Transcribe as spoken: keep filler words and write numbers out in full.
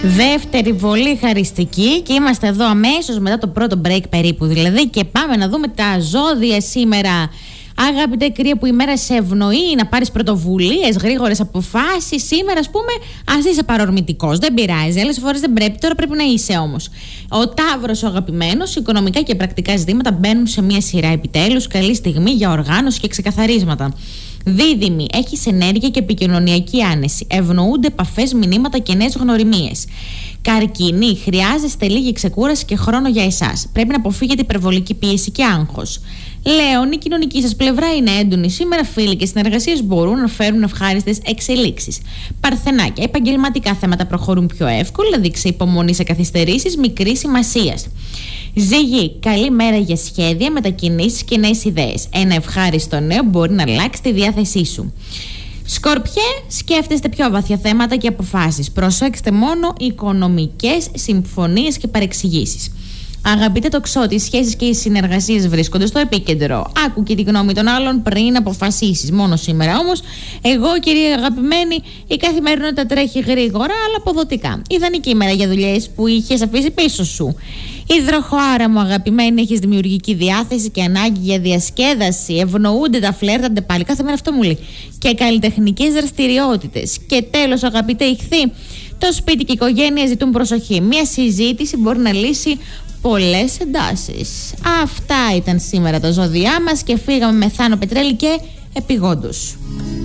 Δεύτερη βολή χαριστική και είμαστε εδώ αμέσως μετά το πρώτο break περίπου δηλαδή και πάμε να δούμε τα ζώδια σήμερα. Αγαπητέ κρύε, που η μέρα σε ευνοεί να πάρεις πρωτοβουλίες, γρήγορες αποφάσεις. Σήμερα, ας πούμε, ας είσαι παρορμητικός. Δεν πειράζει. Άλλες φορές δεν πρέπει, τώρα πρέπει να είσαι όμως. Ο Ταύρος, ο αγαπημένος, οικονομικά και πρακτικά ζητήματα μπαίνουν σε μια σειρά επιτέλους. Καλή στιγμή για οργάνωση και ξεκαθαρίσματα. Δίδυμη, έχεις ενέργεια και επικοινωνιακή άνεση. Ευνοούνται επαφές, μηνύματα και νέες γνωριμίες. Καρκίνη, χρειάζεστε λίγη ξεκούραση και χρόνο για εσάς. Πρέπει να αποφύγετε υπερβολική πίεση και άγχος. Λέων, η κοινωνική σας πλευρά είναι έντονη σήμερα. Φίλοι και συνεργασίες μπορούν να φέρουν ευχάριστες εξελίξεις. Παρθενάκια, επαγγελματικά θέματα προχωρούν πιο εύκολα. Δείξε υπομονή σε καθυστερήσεις μικρής σημασίας. Ζυγή, καλή μέρα για σχέδια, μετακινήσεις και νέες ιδέες. Ένα ευχάριστο νέο μπορεί να αλλάξει τη διάθεσή σου. Σκορπιέ, σκέφτεστε πιο βαθιά θέματα και αποφάσεις. Προσέξτε μόνο οικονομικές συμφωνίες και παρεξηγήσεις. Αγαπητέ Τοξότη, οι σχέσεις και οι συνεργασίες βρίσκονται στο επίκεντρο. Άκου και τη γνώμη των άλλων πριν αποφασίσεις. Μόνο σήμερα όμως, εγώ κυρία αγαπημένη, η καθημερινότητα τρέχει γρήγορα αλλά αποδοτικά. Ιδανική ημέρα για δουλειές που είχες αφήσει πίσω σου. Υδροχόαρα μου αγαπημένη, έχεις δημιουργική διάθεση και ανάγκη για διασκέδαση. Ευνοούνται τα φλερτ, πάλι κάθε μέρα αυτό μου λέει. Και καλλιτεχνικές δραστηριότητες. Και τέλος, αγαπητέ Ιχθύ, το σπίτι και η οικογένεια ζητούν προσοχή. Μια συζήτηση μπορεί να λύσει πολλές εντάσεις. Αυτά ήταν σήμερα τα ζώδιά μας και φύγαμε με Θάνο Πετρέλη και επειγόντως.